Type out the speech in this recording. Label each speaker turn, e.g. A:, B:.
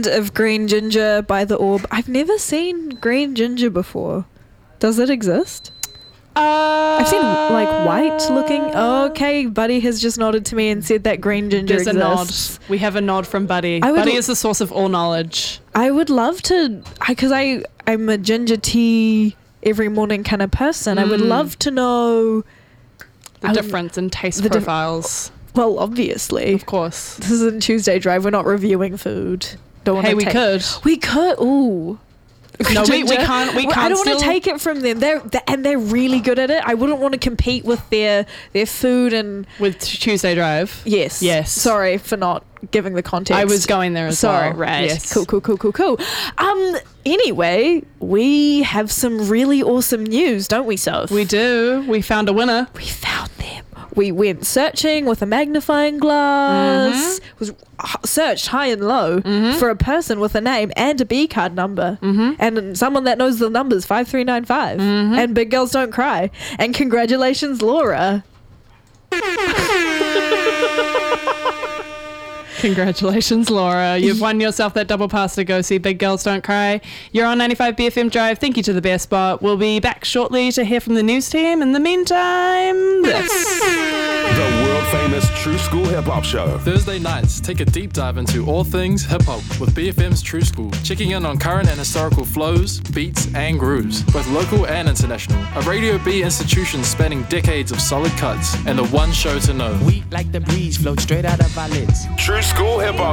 A: of green ginger by the Orb. I've never seen green ginger before. Does it exist? I've seen like white looking. Okay, Buddy has just nodded to me and said that green ginger
B: There's
A: exists.
B: a nod. We have a nod from Buddy. Buddy is the source of all knowledge.
A: I would love to, because I'm a ginger tea every morning kind of person. I would love to know
B: the difference in taste profiles.
A: Well, obviously.
B: Of course.
A: This isn't Tuesday Drive. We're not reviewing food.
B: We could.
A: We could. Ooh.
B: No, we can't. We can't.
A: I don't want to take it from them. They're really good at it. I wouldn't want to compete with their food and
B: with Tuesday Drive.
A: Yes. Sorry for not giving the context.
B: I was going there as well.
A: Sorry, right.
B: Yes.
A: Cool. Anyway, we have some really awesome news, don't we, Soph?
B: We do. We found a winner.
A: We found them. We went searching with a magnifying glass. Was searched high and low for a person with a name and a B card number, and someone that knows the numbers 5395. And Big Girls Don't Cry. And congratulations, Laura.
B: Congratulations, Laura. You've won yourself that double pass to go see Big Girls Don't Cry. You're on 95 BFM Drive. Thank you to the Best Spot. We'll be back shortly to hear from the news team. In the meantime, this.
C: The world-famous True School Hip Hop Show.
D: Thursday nights, take a deep dive into all things hip-hop with BFM's True School. Checking in on current and historical flows, beats and grooves, both local and international. A Radio B institution spanning decades of solid cuts, and the one show to know.
E: We like the breeze, float straight out of our lids.
C: True School Hip Hop